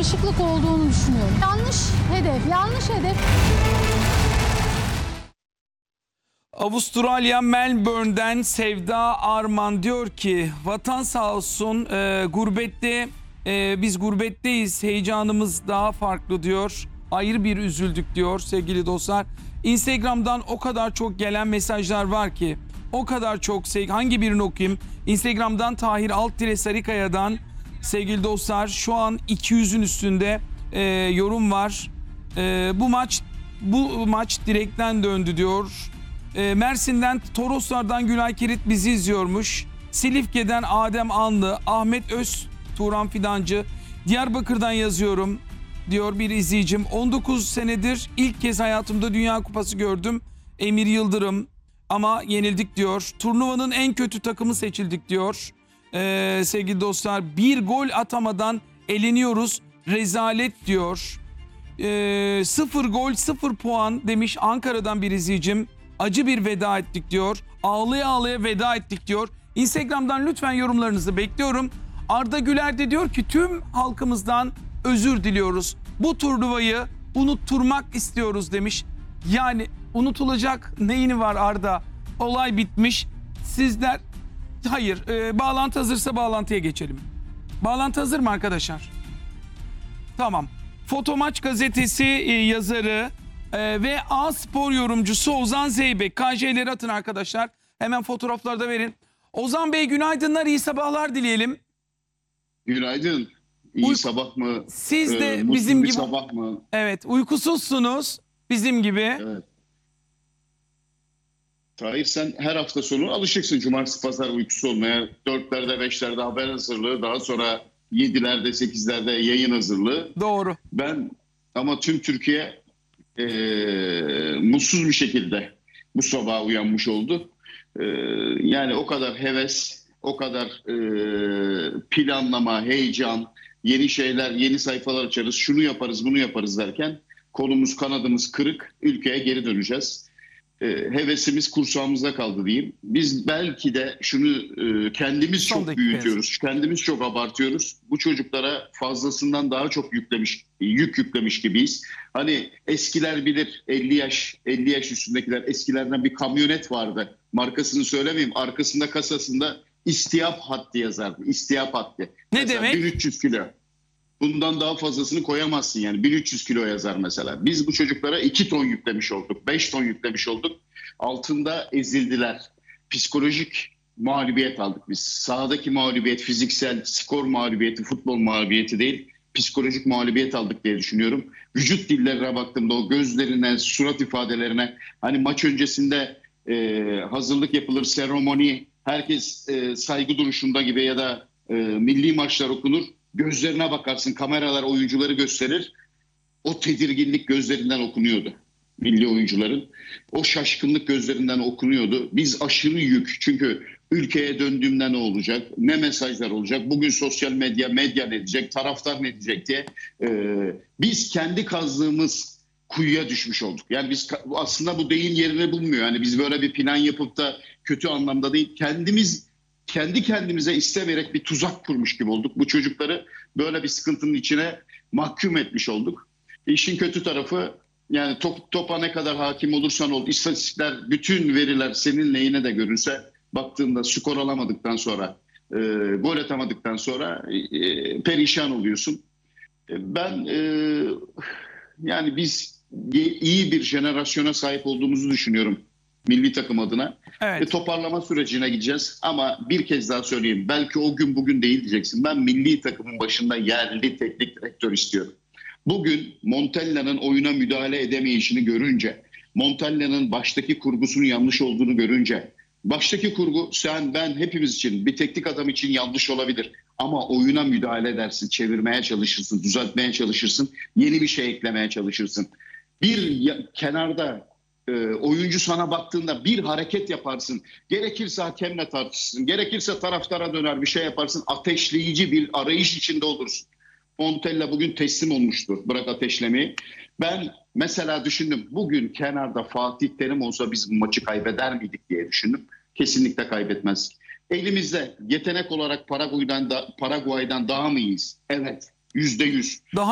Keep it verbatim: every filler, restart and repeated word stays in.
karışıklık olduğunu düşünüyorum. Yanlış hedef, yanlış hedef. Avustralya Melbourne'den Sevda Arman diyor ki vatan sağ olsun, e, gurbette e, biz gurbetteyiz, heyecanımız daha farklı diyor. Ayrı bir üzüldük diyor sevgili dostlar. Instagram'dan o kadar çok gelen mesajlar var ki, o kadar çok, hangi birini okuyayım? Instagram'dan Tahir Alttire Sarıkaya'dan sevgili dostlar şu an iki yüzün üstünde e, yorum var. E, bu maç bu maç direkten döndü diyor. E, Mersin'den Toroslardan Gülay Kirit bizi izliyormuş. Silifke'den Adem Anlı, Ahmet Öz, Turan Fidancı, Diyarbakır'dan yazıyorum diyor bir izleyicim. on dokuz senedir ilk kez hayatımda Dünya Kupası gördüm. Emir Yıldırım ama yenildik diyor. Turnuvanın en kötü takımı seçildik diyor. Ee, sevgili dostlar, bir gol atamadan eleniyoruz. Rezalet diyor. Ee, sıfır gol sıfır puan demiş Ankara'dan bir izleyicim. Acı bir veda ettik diyor. Ağlaya ağlaya veda ettik diyor. Instagram'dan lütfen yorumlarınızı bekliyorum. Arda Güler de diyor ki tüm halkımızdan özür diliyoruz. Bu turnuvayı unutturmak istiyoruz demiş. Yani unutulacak neyini var Arda? Olay bitmiş. Sizler... Hayır. E, bağlantı hazırsa bağlantıya geçelim. Bağlantı hazır mı arkadaşlar? Tamam. Fotomaç gazetesi e, yazarı e, ve A Spor yorumcusu Ozan Zeybek. K J'leri atın arkadaşlar. Hemen fotoğrafları da verin. Ozan Bey günaydınlar, iyi sabahlar dileyelim. Günaydın. İyi Uy sabah mı? Siz de Ee, bizim bir gibi. sabah mı? Evet, uykusuzsunuz bizim gibi. Evet. Tahir, sen her hafta sonu alışıksın cumartesi pazar uykusu olmaya. Dörtlerde beşlerde haber hazırlığı, daha sonra yedilerde sekizlerde yayın hazırlığı. Doğru. Ben ama tüm Türkiye e, mutsuz bir şekilde bu sabah uyanmış oldu. E, yani o kadar heves, o kadar e, planlama, heyecan, yeni şeyler, yeni sayfalar açarız, şunu yaparız, bunu yaparız derken kolumuz kanadımız kırık, ülkeye geri döneceğiz. E, hevesimiz kursağımızda kaldı diyeyim. Biz belki de şunu e, kendimiz Son çok dakika büyütüyoruz, kendimiz çok abartıyoruz. Bu çocuklara fazlasından daha çok yüklemiş, yük yüklemiş gibiyiz. Hani eskiler bilir, elli yaş, elli yaş üstündekiler, eskilerden bir kamyonet vardı. Markasını söylemeyeyim, arkasında kasasında İstiyap hattı yazardı. İstiyap hattı. Ne mesela demek? bin üç yüz kilo. Bundan daha fazlasını koyamazsın yani. bin üç yüz kilo yazar mesela. Biz bu çocuklara iki ton yüklemiş olduk. beş ton yüklemiş olduk. Altında ezildiler. Psikolojik mağlubiyet aldık biz. Sahadaki mağlubiyet, fiziksel skor mağlubiyeti, futbol mağlubiyeti değil. Psikolojik mağlubiyet aldık diye düşünüyorum. Vücut dillerine baktığımda o gözlerine, surat ifadelerine, hani maç öncesinde e, hazırlık yapılır, seremoni, herkes e, saygı duruşunda gibi ya da e, milli maçlar okunur. Gözlerine bakarsın, kameralar oyuncuları gösterir. O tedirginlik gözlerinden okunuyordu milli oyuncuların. O şaşkınlık gözlerinden okunuyordu. Biz aşırı yük, çünkü ülkeye döndüğümde ne olacak, ne mesajlar olacak, bugün sosyal medya, medya ne diyecek, taraftar ne diyecek diye e, biz kendi kazdığımız kuyuya düşmüş olduk. Yani biz aslında bu deyim yerini bulmuyor. Yani biz böyle bir plan yapıp da kötü anlamda değil, kendimiz kendi kendimize istemeyerek bir tuzak kurmuş gibi olduk. Bu çocukları böyle bir sıkıntının içine mahkum etmiş olduk. İşin kötü tarafı, yani top, topa ne kadar hakim olursan ol, istatistikler, bütün veriler senin lehine de görünse, baktığında skor alamadıktan sonra, e, gol atamadıktan sonra e, perişan oluyorsun. E, ben e, yani biz iyi bir jenerasyona sahip olduğumuzu düşünüyorum milli takım adına. Evet. Ve toparlama sürecine gideceğiz. Ama bir kez daha söyleyeyim. Belki o gün bugün değil diyeceksin. Ben milli takımın başında yerli teknik direktör istiyorum. Bugün Montella'nın oyuna müdahale edemeyişini görünce, Montella'nın baştaki kurgusunun yanlış olduğunu görünce, baştaki kurgu sen, ben, hepimiz için, bir teknik adam için yanlış olabilir. Ama oyuna müdahale edersin, çevirmeye çalışırsın, düzeltmeye çalışırsın, yeni bir şey eklemeye çalışırsın. Bir ya, kenarda e, oyuncu sana baktığında bir hareket yaparsın. Gerekirse hakemle tartışırsın, gerekirse taraftara döner bir şey yaparsın. Ateşleyici bir arayış içinde olursun. Montella bugün teslim olmuştur. Bırak ateşlemeyi. Ben mesela düşündüm. Bugün kenarda Fatih Terim olsa biz bu maçı kaybeder miydik diye düşündüm. Kesinlikle kaybetmezdik. Elimizde yetenek olarak Paraguay'dan, da, Paraguay'dan daha mı iyiyiz? Evet. Yüzde yüz. Daha